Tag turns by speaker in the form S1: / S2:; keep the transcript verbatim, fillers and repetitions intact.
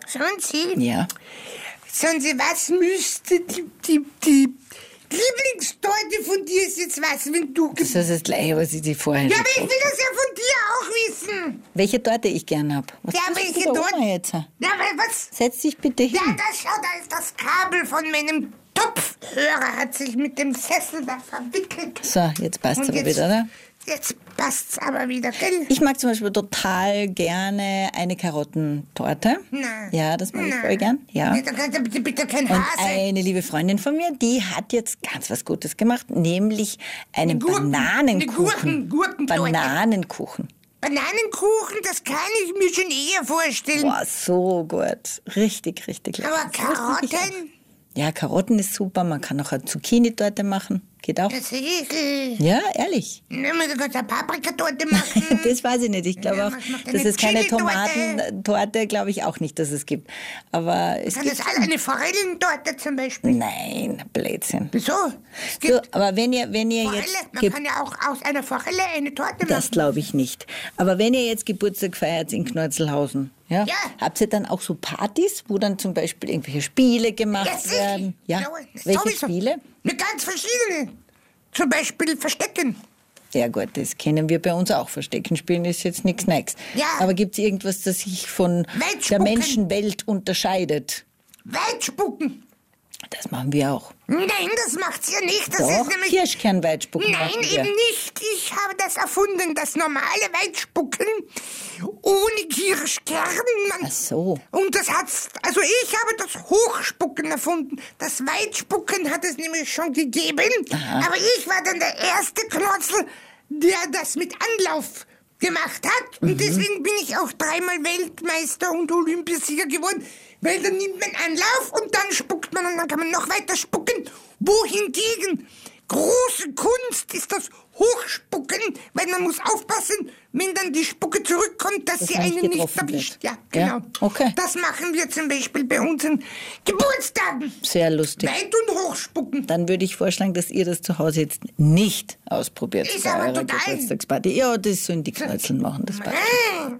S1: Schauen Sie.
S2: Ja.
S1: Sagen Sie, was müsste die, die, die Lieblingstorte von dir ist jetzt was, wenn du...
S2: Das ist das Gleiche, was ich dir vorher
S1: Ja,
S2: schon
S1: aber ich will
S2: gesagt
S1: das ja von dir auch wissen.
S2: Welche Torte ich gern hab. Was
S1: Ja,
S2: tust du
S1: welche
S2: da
S1: Torte?
S2: oben jetzt?
S1: Ja, weil was...
S2: Setz dich bitte hin.
S1: Ja, da schau, da ist das Kabel von meinem Topfhörer, hat sich mit dem Sessel da verwickelt.
S2: So, jetzt passt es
S1: Und
S2: aber
S1: jetzt-
S2: wieder, oder?
S1: Jetzt passt's aber wieder, gell?
S2: Ich mag zum Beispiel total gerne eine Karottentorte.
S1: Nein.
S2: Ja, das mag ich
S1: Nein.
S2: voll gern. Ja.
S1: Nee, da kannst du bitte, bitte kein
S2: Und
S1: Hase.
S2: eine liebe Freundin von mir, die hat jetzt ganz was Gutes gemacht, nämlich einen
S1: Gurken-
S2: Bananenkuchen.
S1: eine Gurken- Gurkentorte.
S2: Bananenkuchen.
S1: Bananenkuchen, das kann ich mir schon eher vorstellen.
S2: Boah, so gut. Richtig, richtig lecker.
S1: Aber Karotten,
S2: Ja, Karotten ist super. Man kann auch eine Zucchini-Torte machen. Geht auch.
S1: das ist... Äh,
S2: Ja, ehrlich.
S1: ne, man kann eine Paprikatorte machen.
S2: Das weiß ich nicht. Ich glaube
S1: Ja,
S2: auch,
S1: was macht
S2: dass
S1: eine
S2: es keine
S1: Chili-Torte?
S2: Tomatentorte, glaube ich auch nicht, dass es gibt. Aber es
S1: Kann
S2: gibt...
S1: das alle eine Forellentorte zum Beispiel?
S2: Nein, Blödsinn.
S1: Wieso? Es
S2: So,
S1: gibt
S2: aber wenn ihr, wenn ihr
S1: Forelle.
S2: jetzt...
S1: Man
S2: Ge-
S1: kann ja auch aus einer Forelle eine Torte
S2: Das
S1: machen.
S2: glaube ich nicht. Aber wenn ihr jetzt Geburtstag feiert in Knörzelhausen, ja,
S1: Ja.
S2: habt ihr dann auch so Partys, wo dann zum Beispiel irgendwelche Spiele gemacht
S1: Ja, sicher.
S2: werden? Ja.
S1: Ja,
S2: Welche
S1: sowieso.
S2: Spiele?
S1: Mit ganz verschiedenen. Zum Beispiel Verstecken.
S2: Ja gut, das kennen wir bei uns auch. Verstecken spielen ist jetzt nichts Neues.
S1: Ja.
S2: Aber gibt es irgendwas, das sich von der
S1: Weitspucken.
S2: Menschenwelt unterscheidet?
S1: Weitspucken.
S2: Das machen wir auch.
S1: Nein, das macht's ja nicht. Das
S2: Doch,
S1: ist nämlich...
S2: Kirschkernweitspucken
S1: Nein,
S2: machen wir.
S1: eben nicht. Ich habe das erfunden, das normale Weitspucken ohne Kirschkern. Man-
S2: Ach so.
S1: Und das hat's, also ich habe das Hochspucken erfunden. Das Weitspucken hat es nämlich schon gegeben.
S2: Aha.
S1: Aber ich war dann der erste Knotzel, der das mit Anlauf gemacht hat. Und deswegen bin ich auch dreimal Weltmeister und Olympiasieger geworden. Weil dann nimmt man Anlauf und dann spuckt man und dann kann man noch weiter spucken. Wohingegen große Kunst ist das Hochspucken, weil man muss aufpassen, wenn dann die Spucke zurückkommt, dass,
S2: Dass
S1: sie
S2: man nicht
S1: einen nicht
S2: getroffen
S1: erwischt.
S2: wird.
S1: Ja, genau.
S2: Ja, okay.
S1: Das machen wir zum Beispiel bei unseren Geburtstagen.
S2: Sehr lustig.
S1: Weit- und Hochspucken.
S2: Dann würde ich vorschlagen, dass ihr das zu Hause jetzt nicht ausprobiert
S1: Ist
S2: bei
S1: aber
S2: eurer
S1: total-
S2: Geburtstagsparty. Ja, das sollen die Knötzeln machen, das passt.
S1: Ah.